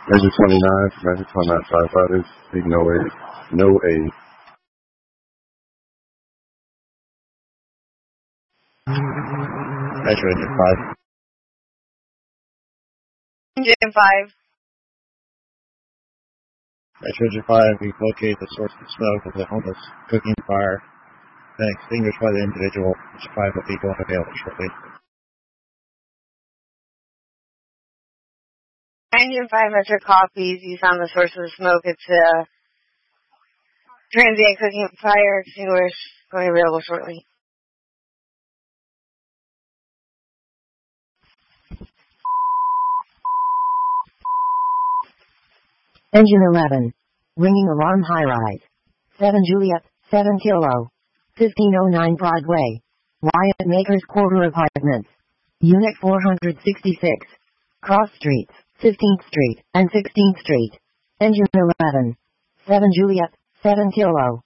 Engine 29, Magic 29 firefighters, take no aid. No aid. Metro Engine 5. Engine 5. Metro Engine 5, we've located the source of the smoke of the homeless cooking fire, then extinguished by the individual, which 5 will be going available shortly. Engine 5 after copies, you found the source of the smoke. It's a transient cooking fire extinguished, going available shortly. Engine 11. Ringing alarm high rise. 7 Juliet, 7 Kilo. 1509 Broadway. Wyatt Maker's Quarter Apartments. Unit 466. Cross Streets, 15th Street and 16th Street. Engine 11. 7 Juliet, 7 Kilo.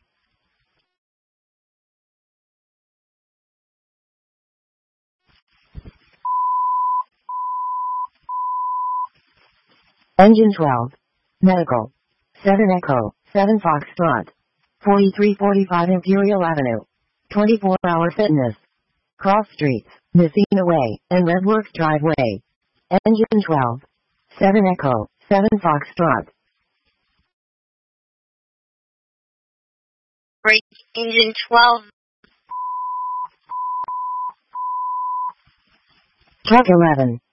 Engine 12. Medical. 7 Echo, 7 Foxtrot. 4345 Imperial Avenue. 24-hour fitness. Cross Streets, Messina Way, and Redworks Driveway. Engine 12. 7 Echo, 7 Foxtrot. Break Engine 12. Truck 11.